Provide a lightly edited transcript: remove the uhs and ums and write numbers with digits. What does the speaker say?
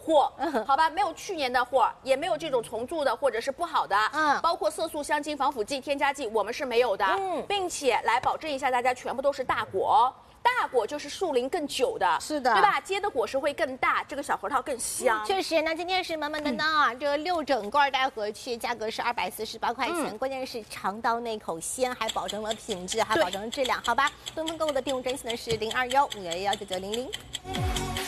货，好吧？没有去年的货，也没有这种重蛀的或者是不好的，包括色素、香精、防腐剂、添加剂，我们是没有的，并且来保证一下大家全部都是大果。大果就是树龄更久的， 是的， 对吧？结的果实会更大，这个小核桃更香。 确实，那今天是满满当当啊，这个6整罐带回去，价格是248块钱，关键是尝到那口鲜，还保证了品质，还保证了质量，好吧？纷纷购物的订户专线呢是02151199000。